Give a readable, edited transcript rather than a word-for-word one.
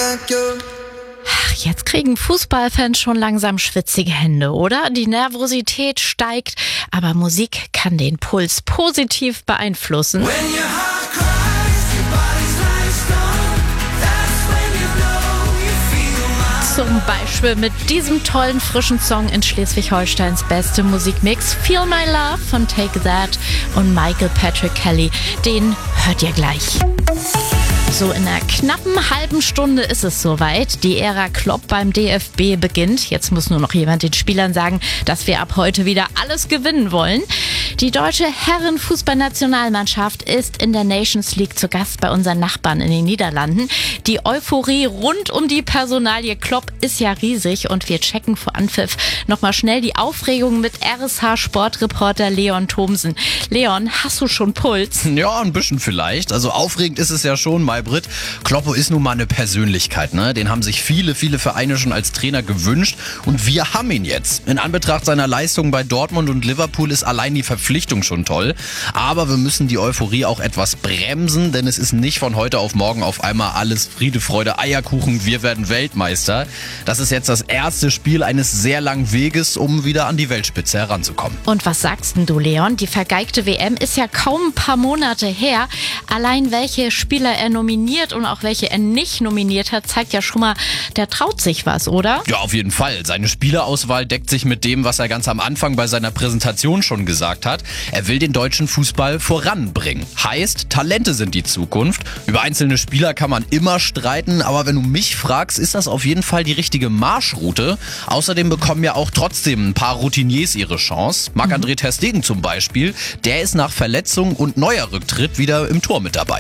Jetzt kriegen Fußballfans schon langsam schwitzige Hände, oder? Die Nervosität steigt, aber Musik kann den Puls positiv beeinflussen. Zum Beispiel mit diesem tollen, frischen Song in Schleswig-Holsteins beste Musikmix Feel My Love von Take That und Michael Patrick Kelly. Den hört ihr gleich. So in einer knappen halben Stunde ist es soweit. Die Ära Klopp beim DFB beginnt. Jetzt muss nur noch jemand den Spielern sagen, dass wir ab heute wieder alles gewinnen wollen. Die deutsche Herrenfußballnationalmannschaft ist in der Nations League zu Gast bei unseren Nachbarn in den Niederlanden. Die Euphorie rund um die Personalie Klopp ist ja riesig und wir checken vor Anpfiff nochmal schnell die Aufregung mit RSH-Sportreporter Leon Thomsen. Leon, hast du schon Puls? Ja, ein bisschen vielleicht. Also aufregend ist es ja schon, Maybrit. Kloppo ist nun mal eine Persönlichkeit, ne? Den haben sich viele Vereine schon als Trainer gewünscht und wir haben ihn jetzt. In Anbetracht seiner Leistungen bei Dortmund und Liverpool ist allein die Verpflichtung schon toll. Aber wir müssen die Euphorie auch etwas bremsen, denn es ist nicht von heute auf morgen auf einmal alles Friede, Freude, Eierkuchen, wir werden Weltmeister. Das ist jetzt das erste Spiel eines sehr langen Weges, um wieder an die Weltspitze heranzukommen. Und was sagst denn du, Leon? Die vergeigte WM ist ja kaum ein paar Monate her. Allein welche Spieler er nominiert und auch welche er nicht nominiert hat, zeigt ja schon mal, der traut sich was, oder? Ja, auf jeden Fall. Seine Spielerauswahl deckt sich mit dem, was er ganz am Anfang bei seiner Präsentation schon gesagt hat. Er will den deutschen Fußball voranbringen. Heißt, Talente sind die Zukunft. Über einzelne Spieler kann man immer streiten, aber wenn du mich fragst, ist das auf jeden Fall die richtige Marschroute. Außerdem bekommen ja auch trotzdem ein paar Routiniers ihre Chance. Marc-André ter Stegen zum Beispiel, der ist nach Verletzung und neuer Rücktritt wieder im Tor mit dabei.